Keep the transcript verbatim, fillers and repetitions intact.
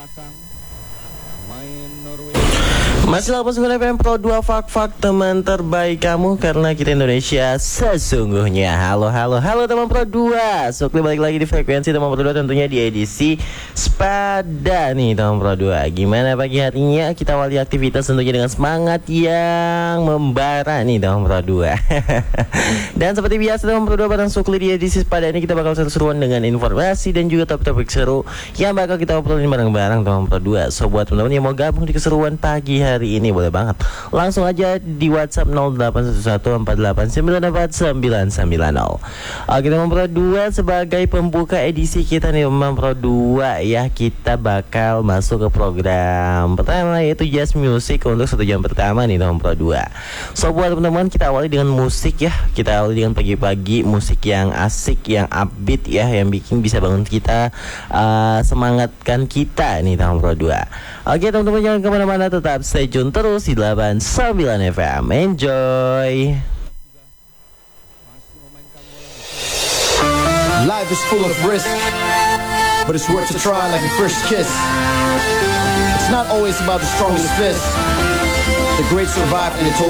Masih delapan puluh sembilan F M Pro dua Fak-Fak, teman terbaik kamu karena kita Indonesia sesungguhnya. Halo halo halo teman Pro dua. Sukli balik lagi di frekuensi teman Pro dua, tentunya di edisi Sepada nih teman Pro dua. Gimana pagi harinya? Kita awali aktivitas tentunya dengan semangat yang membara nih teman Pro dua. Dan seperti biasa teman Pro dua, bareng Sukli di edisi Sepada ini kita bakal seru-seruan dengan informasi dan juga topik-topik seru yang bakal kita obrolin bareng-bareng teman Pro dua. So buat teman-teman yang mau gabung di keseruan pagi hari ini boleh banget langsung aja di WhatsApp nol delapan satu satu empat delapan sembilan empat sembilan sembilan nol. Oke teman Pro dua, sebagai pembuka edisi kita nih teman Pro dua ya, kita bakal masuk ke program pertama yaitu Jazz Music untuk satu jam pertama nih teman Pro dua. So buat teman-teman, kita awali dengan musik ya. Kita awali dengan pagi-pagi musik yang asik, yang upbeat ya, yang bikin bisa bangun kita, uh, semangatkan kita nih teman Pro dua. Oke teman-teman, jangan kemana-mana, tetap stay tune terus di delapan puluh sembilan F M. Enjoy. Life is full of risk, but it's worth a try like a first kiss. It's not always about the strongest fist. The great survived and they told